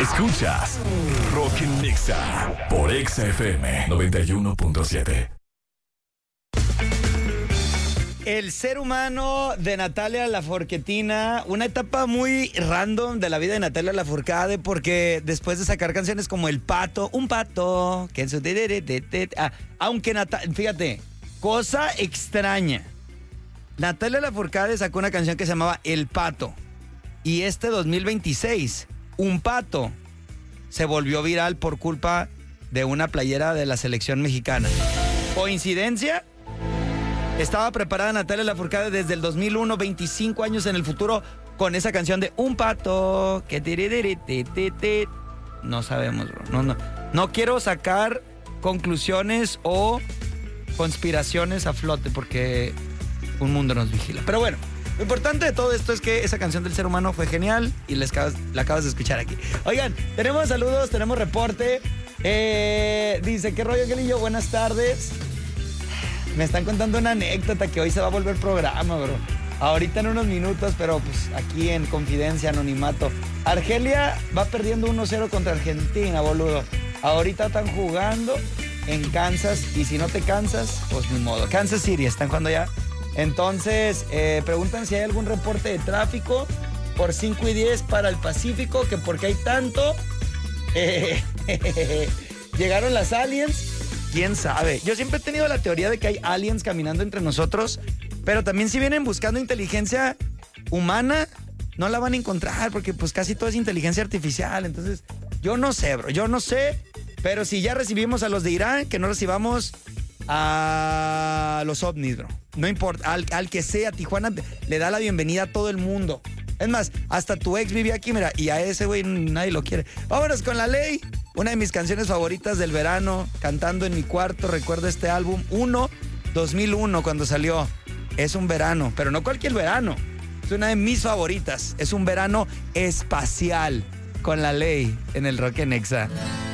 Escuchas Rock en Nexa por Exa FM 91.7. El ser humano de Natalia Lafourcade, una etapa muy random de la vida de Natalia Lafourcade, porque después de sacar canciones como El Pato, un pato, que en su... aunque fíjate, cosa extraña. Natalia Lafourcade sacó una canción que se llamaba El Pato, y 2026, Un Pato, se volvió viral por culpa de una playera de la selección mexicana. ¿Coincidencia? Estaba preparada Natalia Lafourcade desde el 2001, 25 años en el futuro, con esa canción de Un Pato. No sabemos, bro. No quiero sacar conclusiones o conspiraciones a flote porque un mundo nos vigila. Pero bueno, lo importante de todo esto es que esa canción del ser humano fue genial y la acabas de escuchar aquí. Oigan, tenemos saludos, tenemos reporte. Dice, ¿qué rollo, Angelillo? Buenas tardes. Me están contando una anécdota que hoy se va a volver programa, bro. Ahorita en unos minutos, pero pues aquí en confidencia, anonimato. Argelia va perdiendo 1-0 contra Argentina, boludo. Ahorita están jugando en Kansas y si no te cansas, pues ni modo. Kansas City, están jugando ya. Entonces, preguntan si hay algún reporte de tráfico por 5 y 10 para el Pacífico, que porque hay tanto. Llegaron las aliens. ¿Quién sabe? Yo siempre he tenido la teoría de que hay aliens caminando entre nosotros, pero también si vienen buscando inteligencia humana, no la van a encontrar porque pues casi todo es inteligencia artificial. Entonces, yo no sé, bro, yo no sé, pero si ya recibimos a los de Irán, que no recibamos a los ovnis, bro. No importa, al que sea, Tijuana le da la bienvenida a todo el mundo. Es más, hasta tu ex vive aquí, mira, y a ese güey nadie lo quiere. Vámonos con La Ley, una de mis canciones favoritas del verano, cantando en mi cuarto. Recuerdo este álbum, 2001, cuando salió. Es un verano, pero no cualquier verano. Es una de mis favoritas. Es un verano espacial, con La Ley en el Rock en Exa.